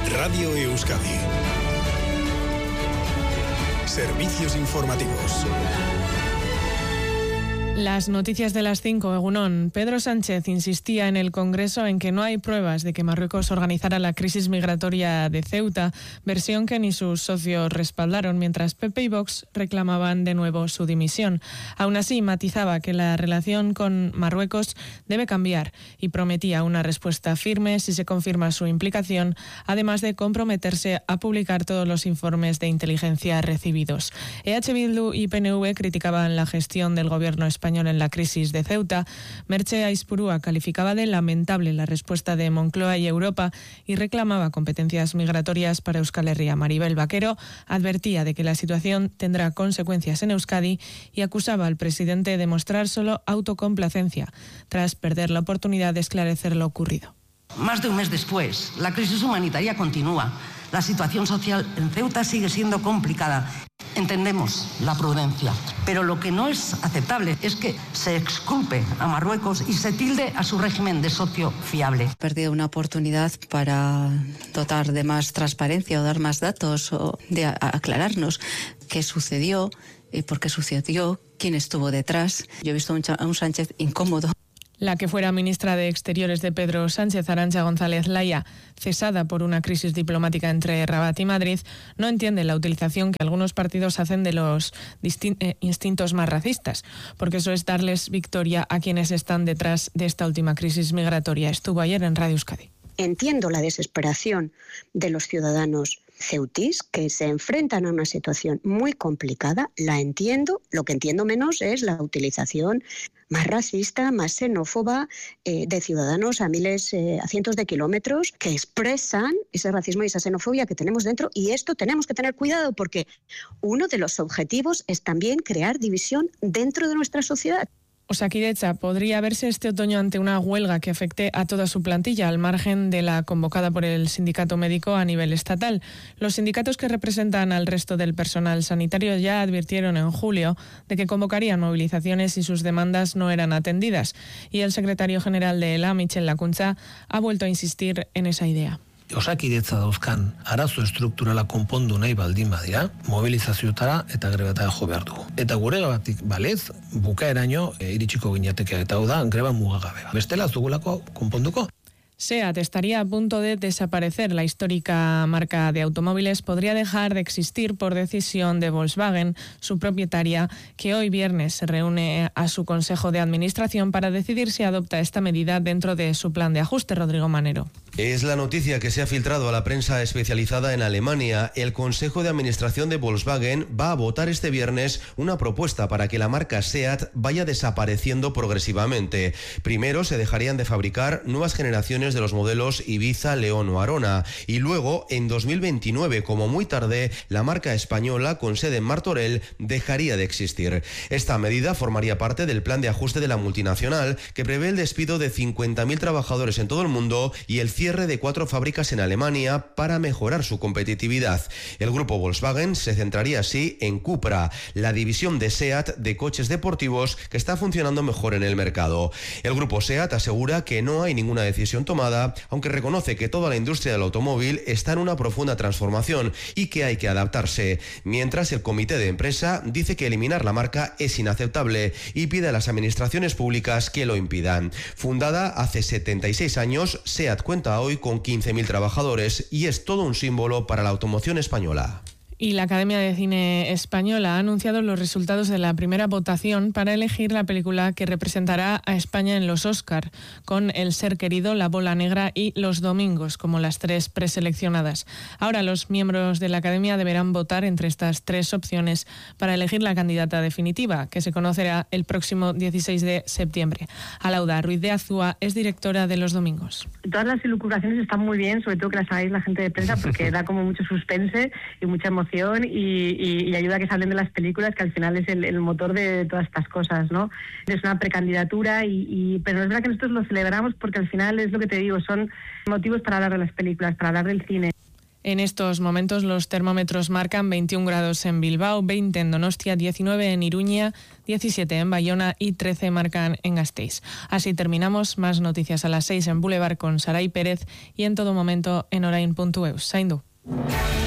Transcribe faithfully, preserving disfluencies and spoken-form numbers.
Radio Euskadi. Servicios informativos. Las noticias de las cinco, Egunon. Pedro Sánchez insistía en el Congreso en que no hay pruebas de que Marruecos organizara la crisis migratoria de Ceuta, versión que ni sus socios respaldaron, mientras P P y Vox reclamaban de nuevo su dimisión. Aún así, matizaba que la relación con Marruecos debe cambiar y prometía una respuesta firme si se confirma su implicación, además de comprometerse a publicar todos los informes de inteligencia recibidos. E H Bildu y P N V criticaban la gestión del gobierno español en la crisis de Ceuta. Merche Aispurúa calificaba de lamentable la respuesta de Moncloa y Europa y reclamaba competencias migratorias para Euskal Herria. Maribel Vaquero advertía de que la situación tendrá consecuencias en Euskadi y acusaba al presidente de mostrar solo autocomplacencia, tras perder la oportunidad de esclarecer lo ocurrido. Más de un mes después, la crisis humanitaria continúa. La situación social en Ceuta sigue siendo complicada. Entendemos la prudencia, pero lo que no es aceptable es que se exculpe a Marruecos y se tilde a su régimen de socio fiable. Perdido una oportunidad para dotar de más transparencia o dar más datos o de aclararnos qué sucedió y por qué sucedió, quién estuvo detrás. Yo he visto a un Sánchez incómodo. La que fuera ministra de Exteriores de Pedro Sánchez, Arantxa González Laya, cesada por una crisis diplomática entre Rabat y Madrid, no entiende la utilización que algunos partidos hacen de los distin- eh, instintos más racistas, porque eso es darles victoria a quienes están detrás de esta última crisis migratoria. Estuvo ayer en Radio Euskadi. Entiendo la desesperación de los ciudadanos ceutís que se enfrentan a una situación muy complicada, la entiendo. Lo que entiendo menos es la utilización más racista, más xenófoba eh, de ciudadanos a miles, eh, a cientos de kilómetros que expresan ese racismo y esa xenofobia que tenemos dentro, y esto tenemos que tener cuidado porque uno de los objetivos es también crear división dentro de nuestra sociedad. Osakidetza podría verse este otoño ante una huelga que afecte a toda su plantilla, al margen de la convocada por el sindicato médico a nivel estatal. Los sindicatos que representan al resto del personal sanitario ya advirtieron en julio de que convocarían movilizaciones si sus demandas no eran atendidas. Y el secretario general de ELA, Michel Lakuntza, ha vuelto a insistir en esa idea. Osakidetza dauzkan arazo estrukturala konpondu nahi baldin badira, mobilizazioetara eta grebatara jo behar dugu. Eta gure gatik balez, bukaeraino e, iritsiko ginetekea, eta hau da, greba mugagabea. Bestela ez dugulako konponduko. SEAT estaría a punto de desaparecer. La histórica marca de automóviles podría dejar de existir por decisión de Volkswagen, su propietaria, que hoy viernes se reúne a su consejo de administración para decidir si adopta esta medida dentro de su plan de ajuste. Rodrigo Manero. Es la noticia que se ha filtrado a la prensa especializada en Alemania. El Consejo de Administración de Volkswagen va a votar este viernes una propuesta para que la marca SEAT vaya desapareciendo progresivamente. Primero se dejarían de fabricar nuevas generaciones de los modelos Ibiza, León o Arona, y luego en dos mil veintinueve, como muy tarde, la marca española con sede en Martorell dejaría de existir. Esta medida formaría parte del plan de ajuste de la multinacional, que prevé el despido de cincuenta mil trabajadores en todo el mundo y el cierre de cuatro fábricas en Alemania para mejorar su competitividad. El grupo Volkswagen se centraría así en Cupra, la división de SEAT de coches deportivos que está funcionando mejor en el mercado. El grupo SEAT asegura que no hay ninguna decisión tomada, aunque reconoce que toda la industria del automóvil está en una profunda transformación y que hay que adaptarse. Mientras, el comité de empresa dice que eliminar la marca es inaceptable y pide a las administraciones públicas que lo impidan. Fundada hace setenta y seis años, SEAT cuenta hoy con quince mil trabajadores y es todo un símbolo para la automoción española. Y la Academia de Cine Española ha anunciado los resultados de la primera votación para elegir la película que representará a España en los Oscar, con El ser querido, La bola negra y Los domingos como las tres preseleccionadas. Ahora los miembros de la Academia deberán votar entre estas tres opciones para elegir la candidata definitiva, que se conocerá el próximo dieciséis de septiembre. Alauda Ruiz de Azúa es directora de Los domingos. Todas las elucubraciones están muy bien, sobre todo que las hagáis la gente de prensa, porque da como mucho suspense y mucha emoción. Y, y, y ayuda a que se hablen de las películas, que al final es el, el motor de todas estas cosas, ¿no? Es una precandidatura, y, y, pero es verdad que nosotros lo celebramos porque al final es lo que te digo, son motivos para hablar de las películas, para hablar del cine. En estos momentos los termómetros marcan veintiún grados en Bilbao, veinte en Donostia, diecinueve en Iruña, diecisiete en Bayona y trece marcan en Gasteiz. Así terminamos. Más noticias a las seis en Boulevard con Saray Pérez y en todo momento en orain punto eus. Zaindu.